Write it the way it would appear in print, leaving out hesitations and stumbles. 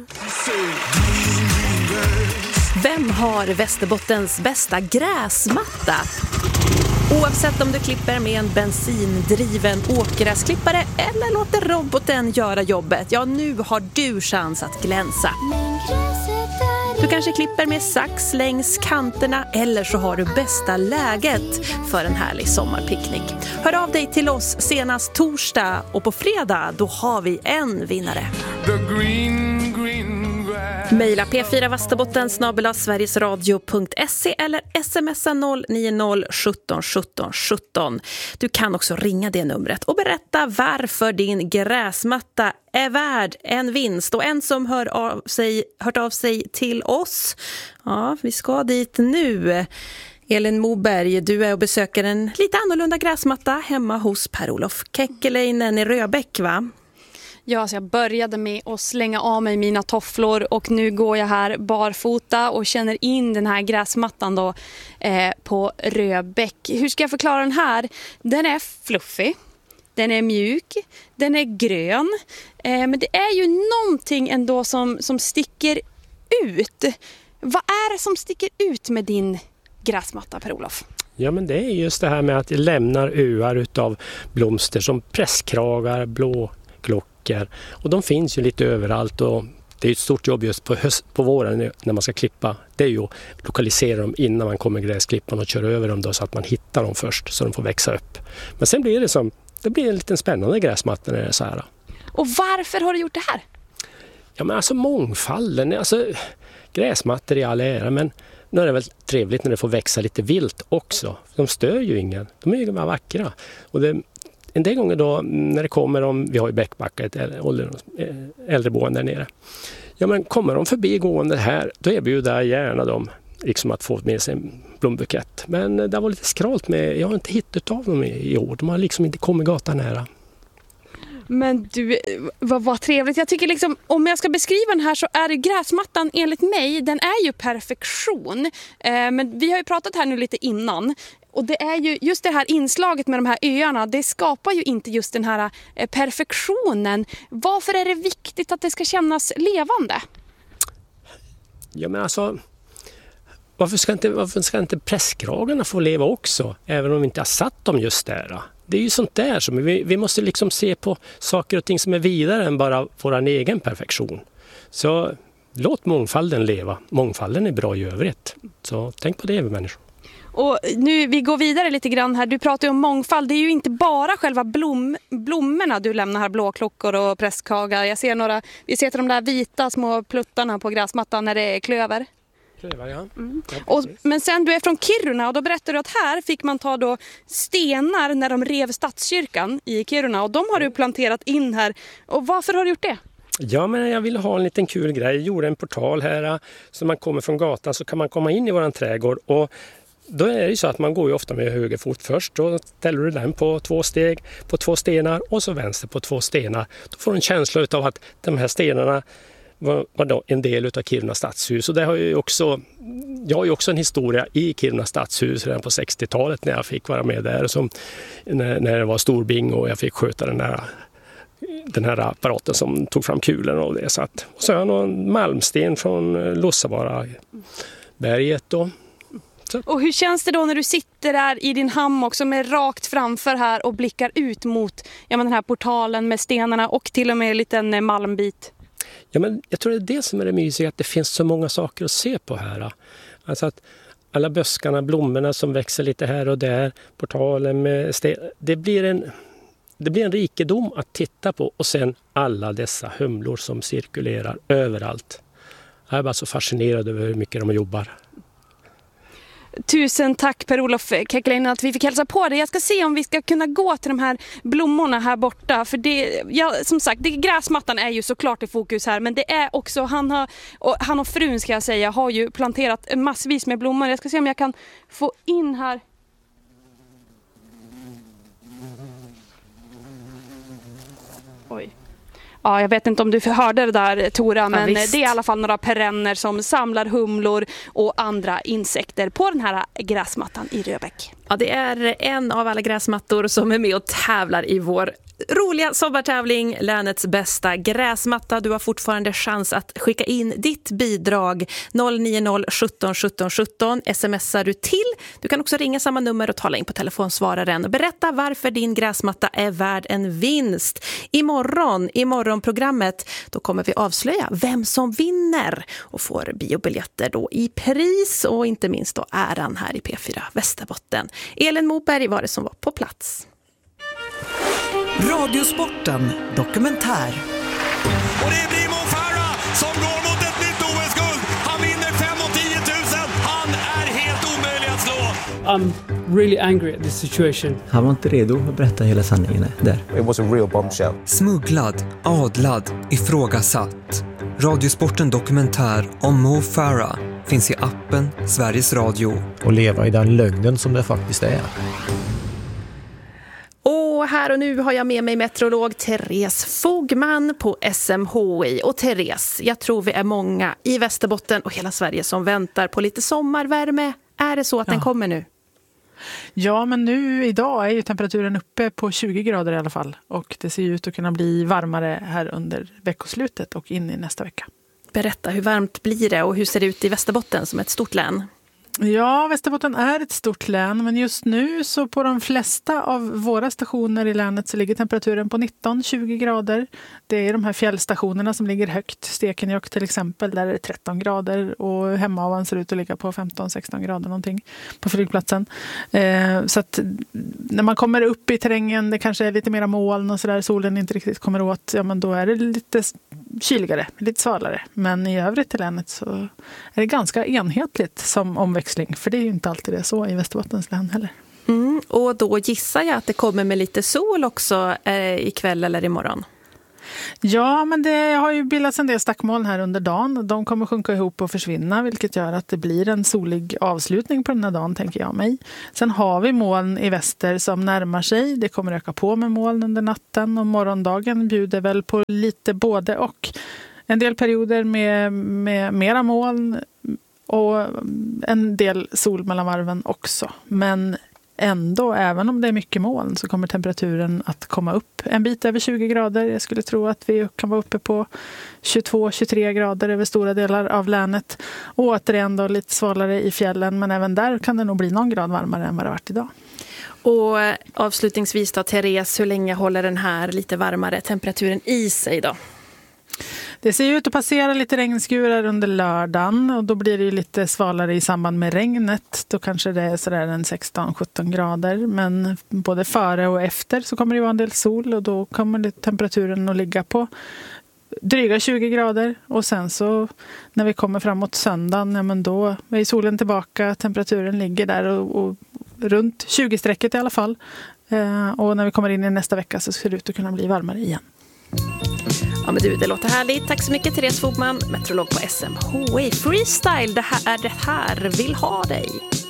Vem har Västerbottens bästa gräsmatta? Oavsett om du klipper med en bensindriven åkgräsklippare eller låter roboten göra jobbet, ja, nu har du chans att glänsa. Du kanske klipper med sax längs kanterna eller så har du bästa läget för en härlig sommarpicknick. Hör av dig till oss senast torsdag och på fredag då har vi en vinnare. Maila p4vasterbotten@sverigesradio.se eller smsa 090 17 17 17. Du kan också ringa det numret och berätta varför din gräsmatta är värd en vinst. Och en som hört av sig till oss, ja, vi ska dit nu. Elin Moberg, du är och besöker en lite annorlunda gräsmatta hemma hos Per-Olof Kekkeleinen i Röbäck, va? Ja, så jag började med att slänga av mig mina tofflor och nu går jag här barfota och känner in den här gräsmattan då, på Röbäck. Hur ska jag förklara den här? Den är fluffig, den är mjuk, den är grön. Men det är ju någonting ändå som sticker ut. Vad är det som sticker ut med din gräsmatta, Per-Olof? Ja, men det är just det här med att det lämnar öar utav blomster som presskragar, blåklockor. Och de finns ju lite överallt och det är ett stort jobb just på våren när man ska klippa. Det är ju att lokalisera dem innan man kommer gräsklippan och kör över dem då, så att man hittar dem först så de får växa upp. Men sen blir det blir en liten spännande gräsmatta när det är så här. Och varför har du gjort det här? Ja, men alltså mångfalden, alltså gräsmattor i all ära, men nu är det väl trevligt när det får växa lite vilt också. De stör ju ingen, de är ju bara vackra. Och en del gånger då när det kommer vi har ju Bäckbacka, ett äldreboende där nere. Ja, men kommer de förbi gående här, då erbjuder jag gärna dem liksom att få med sig en blombukett. Men det var lite skralt med, jag har inte hittat av dem i år. De har liksom inte kommit gatan nära. Men du, vad trevligt. Jag tycker liksom, om jag ska beskriva den här så är det gräsmattan enligt mig, den är ju perfektion. Men vi har ju pratat här nu lite innan. Och det är ju just det här inslaget med de här öarna, det skapar ju inte just den här perfektionen. Varför är det viktigt att det ska kännas levande? Ja, men alltså, varför ska inte presskragarna få leva också, även om vi inte har satt dem just där? Det är ju sånt där som vi måste liksom se på saker och ting som är vidare än bara vår egen perfektion. Så låt mångfalden leva. Mångfalden är bra i övrigt. Så tänk på det, människor. Och nu, vi går vidare lite grann här. Du pratar ju om mångfald. Det är ju inte bara själva blommorna du lämnar här, blåklockor och presskagar. Vi ser de där vita små pluttarna på gräsmattan när det är klöver. Klöver, ja. Men sen du är från Kiruna och då berättar du att här fick man ta då stenar när de rev stadskyrkan i Kiruna. Och de har du planterat in här. Och varför har du gjort det? Ja, men jag ville ha en liten kul grej. Jag gjorde en portal här, så man kommer från gatan så kan man komma in i våran trädgård. Och då är det ju så att man går ju ofta med höger fot först. Då ställer du den på 2 steg på 2 stenar och så vänster på 2 stenar. Då får du en känsla av att de här stenarna var då en del av Kiruna stadshus. Och det har jag har ju också en historia i Kiruna stadshus redan på 60-talet när jag fick vara med där. När det var stor bingo och jag fick sköta den här apparaten som tog fram kulorna och det. Så har jag någon malmsten från Lossavaaraberget då. Och hur känns det då när du sitter där i din hammock som är rakt framför här och blickar ut mot den här portalen med stenarna och till och med en liten malmbit? Ja, men jag tror det är det som är det mysiga, att det finns så många saker att se på här. Alltså att alla böskarna, blommorna som växer lite här och där, portalen med det blir en rikedom att titta på, och sen alla dessa humlor som cirkulerar överallt. Jag är bara så fascinerad över hur mycket de jobbar. Tusen tack Per-Olof Kekkeleinen att vi fick hälsa på dig. Jag ska se om vi ska kunna gå till de här blommorna här borta. För som sagt, gräsmattan är ju såklart i fokus här. Men det är också, han och frun ska jag säga, har ju planterat massvis med blommor. Jag ska se om jag kan få in här. Oj. Ja, jag vet inte om du hörde det där, Tora, men det är i alla fall några perenner som samlar humlor och andra insekter på den här gräsmattan i Röbäck. Ja, det är en av alla gräsmattor som är med och tävlar i vår roliga sommartävling, länets bästa gräsmatta. Du har fortfarande chans att skicka in ditt bidrag 090 17 17 17. Smsar du till. Du kan också ringa samma nummer och tala in på telefonsvararen och berätta varför din gräsmatta är värd en vinst. I morgonprogrammet, då kommer vi avslöja vem som vinner och får biobiljetter då i pris och inte minst då äran här i P4 Västerbotten. Elin Moberg var det som var på plats. Radiosporten dokumentär. Och det blir Mo Farah som går mot ett nytt OS-guld. Han vinner 5 och 10 000. Han är helt omöjlig att slå. I'm really angry at this situation. Han var inte redo att berätta hela sanningen där. It was a real bombshell. Smugglad, adlad, ifrågasatt. Radiosporten dokumentär om Mo Farah finns i appen Sveriges Radio. Och leva i den lögnen som det faktiskt är. Och här och nu har jag med mig meteorolog Therese Fogman på SMHI. Och Therese, jag tror vi är många i Västerbotten och hela Sverige som väntar på lite sommarvärme. Är det så att den kommer nu? Ja, men nu idag är ju temperaturen uppe på 20 grader i alla fall. Och det ser ut att kunna bli varmare här under veckoslutet och in i nästa vecka. Berätta, hur varmt blir det och hur ser det ut i Västerbotten som ett stort län? Ja, Västerbotten är ett stort län, men just nu så på de flesta av våra stationer i länet så ligger temperaturen på 19-20 grader. Det är de här fjällstationerna som ligger högt. Stekenjokk till exempel, där är det 13 grader och Hemavan ser ut att ligga på 15-16 grader någonting på flygplatsen. Så att när man kommer upp i terrängen, det kanske är lite mera moln och sådär, solen inte riktigt kommer åt, ja men då är det lite kyligare, lite svalare. Men i övrigt i länet så är det ganska enhetligt som omväxling. För det är ju inte alltid det så i Västerbottens län heller. Och då gissar jag att det kommer med lite sol också ikväll eller imorgon. Ja, men det har ju bildats en del stackmoln här under dagen. De kommer sjunka ihop och försvinna, vilket gör att det blir en solig avslutning på den här dagen, tänker jag mig. Sen har vi moln i väster som närmar sig. Det kommer öka på med moln under natten och morgondagen bjuder väl på lite både och. En del perioder med mera moln och en del sol mellan varven också. Men ändå, även om det är mycket moln, så kommer temperaturen att komma upp en bit över 20 grader. Jag skulle tro att vi kan vara uppe på 22-23 grader över stora delar av länet. Och återigen då lite svalare i fjällen, men även där kan det nog bli någon grad varmare än vad det har varit idag. Och avslutningsvis då, Therese, hur länge håller den här lite varmare temperaturen i sig då? Det ser ut att passera lite regnskurar under lördagen och då blir det ju lite svalare i samband med regnet. Då kanske det är sådär en 16-17 grader, men både före och efter så kommer det vara en del sol och då kommer temperaturen att ligga på dryga 20 grader. Och sen så när vi kommer framåt söndagen, ja men då är solen tillbaka, temperaturen ligger där och runt 20-strecket i alla fall. Och när vi kommer in i nästa vecka så ser det ut att kunna bli varmare igen. Ja men du, det låter härligt. Tack så mycket Therese Fogman, meteorolog på SMHI. Freestyle, det här vill ha dig.